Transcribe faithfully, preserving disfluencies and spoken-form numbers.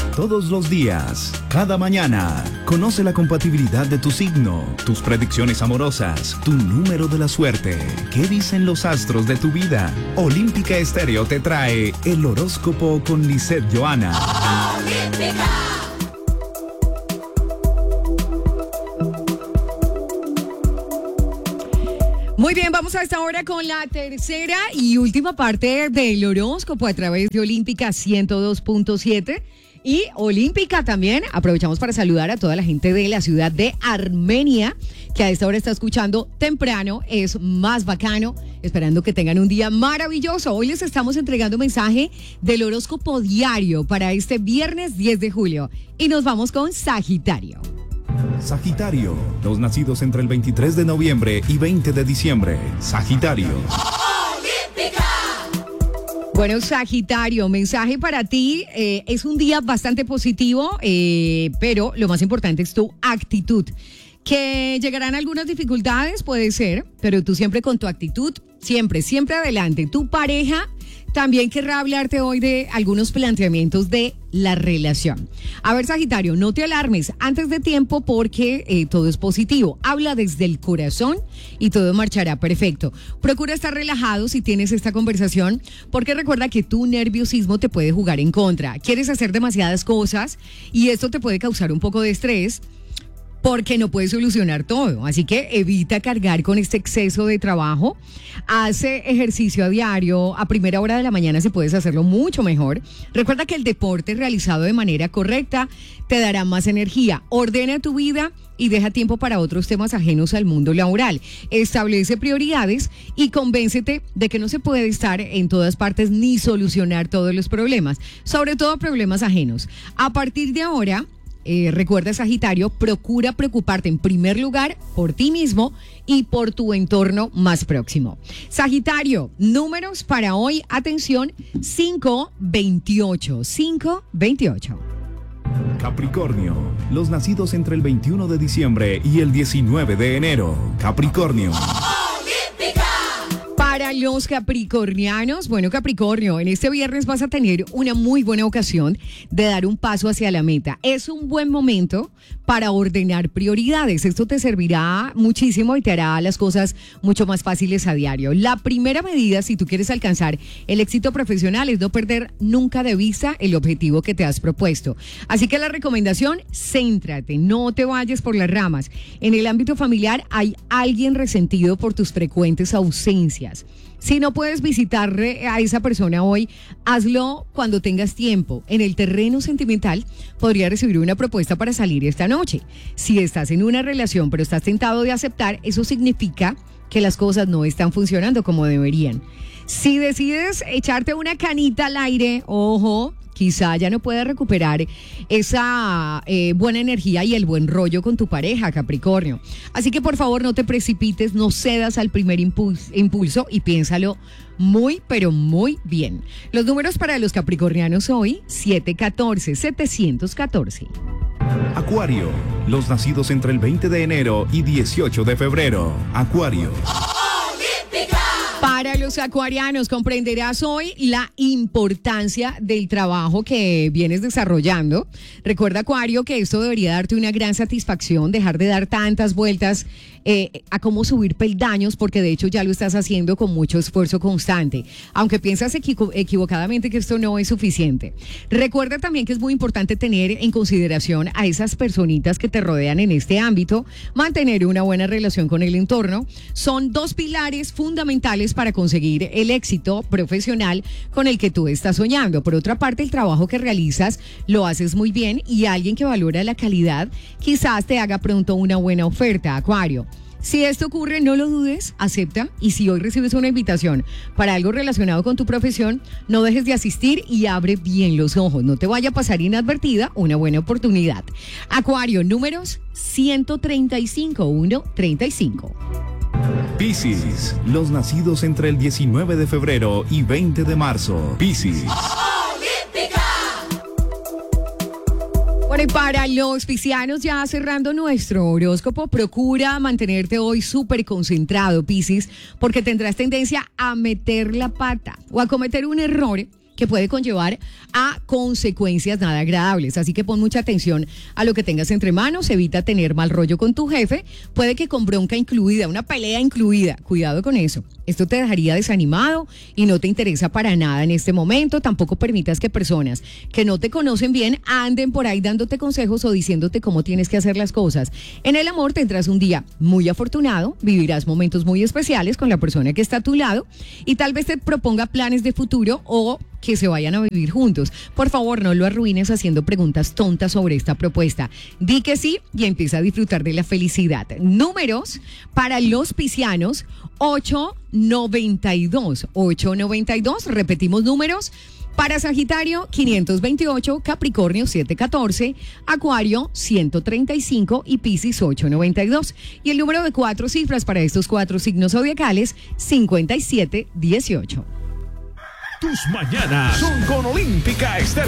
Todos los días, cada mañana, conoce la compatibilidad de tu signo, tus predicciones amorosas, tu número de la suerte. ¿Qué dicen los astros de tu vida? Olímpica Estéreo te trae el horóscopo con Lisette Johanna. ¡Olímpica! Muy bien, vamos a esta hora con la tercera y última parte del horóscopo a través de Olímpica ciento dos punto siete. Y Olímpica también, aprovechamos para saludar a toda la gente de la ciudad de Armenia, que a esta hora está escuchando temprano, es más bacano, esperando que tengan un día maravilloso. Hoy les estamos entregando un mensaje del horóscopo diario para este viernes diez de julio. Y nos vamos con Sagitario. Sagitario, los nacidos entre el veintitrés de noviembre y veinte de diciembre. Sagitario. Bueno, Sagitario, mensaje para ti, eh, es un día bastante positivo, eh, pero lo más importante es tu actitud. Que llegarán algunas dificultades, puede ser, pero tú siempre con tu actitud, siempre, siempre adelante. Tu pareja también querrá hablarte hoy de algunos planteamientos de la relación. A ver, Sagitario, no te alarmes antes de tiempo porque eh, todo es positivo. Habla desde el corazón y todo marchará perfecto. Procura estar relajado si tienes esta conversación porque recuerda que tu nerviosismo te puede jugar en contra. Quieres hacer demasiadas cosas y esto te puede causar un poco de estrés, porque no puedes solucionar todo. Así que evita cargar con este exceso de trabajo. Hace ejercicio a diario. A primera hora de la mañana si puedes hacerlo mucho mejor. Recuerda que el deporte realizado de manera correcta te dará más energía. Ordena tu vida y deja tiempo para otros temas ajenos al mundo laboral. Establece prioridades y convéncete de que no se puede estar en todas partes ni solucionar todos los problemas, sobre todo problemas ajenos. A partir de ahora, Eh, recuerda, Sagitario, procura preocuparte en primer lugar por ti mismo y por tu entorno más próximo. Sagitario, números para hoy, atención, cinco veintiocho, cinco veintiocho. Capricornio, los nacidos entre el veintiuno de diciembre y el diecinueve de enero. Capricornio. Para los capricornianos, bueno, Capricornio, en este viernes vas a tener una muy buena ocasión de dar un paso hacia la meta. Es un buen momento para ordenar prioridades. Esto te servirá muchísimo y te hará las cosas mucho más fáciles a diario. La primera medida, si tú quieres alcanzar el éxito profesional, es no perder nunca de vista el objetivo que te has propuesto. Así que la recomendación, céntrate, no te vayas por las ramas. En el ámbito familiar hay alguien resentido por tus frecuentes ausencias. Si no puedes visitar a esa persona hoy, hazlo cuando tengas tiempo. En el terreno sentimental, podría recibir una propuesta para salir esta noche. Si estás en una relación pero estás tentado de aceptar, eso significa que las cosas no están funcionando como deberían. Si decides echarte una canita al aire, ojo, quizá ya no puedas recuperar esa eh, buena energía y el buen rollo con tu pareja, Capricornio. Así que por favor no te precipites, no cedas al primer impulso, impulso y piénsalo muy, pero muy bien. Los números para los capricornianos hoy, siete catorce, setecientos catorce. Acuario, los nacidos entre el veinte de enero y dieciocho de febrero. Acuario. Para los acuarianos, comprenderás hoy la importancia del trabajo que vienes desarrollando. Recuerda, Acuario, que esto debería darte una gran satisfacción, dejar de dar tantas vueltas eh, a cómo subir peldaños, porque de hecho ya lo estás haciendo con mucho esfuerzo constante, aunque piensas equivo- equivocadamente que esto no es suficiente. Recuerda también que es muy importante tener en consideración a esas personitas que te rodean en este ámbito, mantener una buena relación con el entorno. Son dos pilares fundamentales para conseguir el éxito profesional con el que tú estás soñando. Por otra parte, el trabajo que realizas lo haces muy bien y alguien que valora la calidad quizás te haga pronto una buena oferta, Acuario. Si esto ocurre, no lo dudes, acepta, y si hoy recibes una invitación para algo relacionado con tu profesión, no dejes de asistir y abre bien los ojos, no te vaya a pasar inadvertida una buena oportunidad. Acuario, números ciento treinta y cinco, ciento treinta y cinco. Piscis, los nacidos entre el diecinueve de febrero y veinte de marzo. Piscis. Bueno, y para los piscianos, ya cerrando nuestro horóscopo, procura mantenerte hoy súper concentrado, Piscis, porque tendrás tendencia a meter la pata o a cometer un error que puede conllevar a consecuencias nada agradables. Así que pon mucha atención a lo que tengas entre manos, evita tener mal rollo con tu jefe, puede que con bronca incluida, una pelea incluida. Cuidado con eso. Esto te dejaría desanimado y no te interesa para nada en este momento. Tampoco permitas que personas que no te conocen bien anden por ahí dándote consejos o diciéndote cómo tienes que hacer las cosas. En el amor tendrás un día muy afortunado, vivirás momentos muy especiales con la persona que está a tu lado y tal vez te proponga planes de futuro o que se vayan a vivir juntos. Por favor, no lo arruines haciendo preguntas tontas sobre esta propuesta. Di que sí y empieza a disfrutar de la felicidad. Números para los piscianos, ocho noventa y dos. ocho noventa y dos, repetimos números. Para Sagitario, quinientos veintiocho, Capricornio, setecientos catorce, Acuario, ciento treinta y cinco y Piscis, ochocientos noventa y dos. Y el número de cuatro cifras para estos cuatro signos zodiacales, cincuenta y siete dieciocho. Tus mañanas son con Olímpica Estéreo.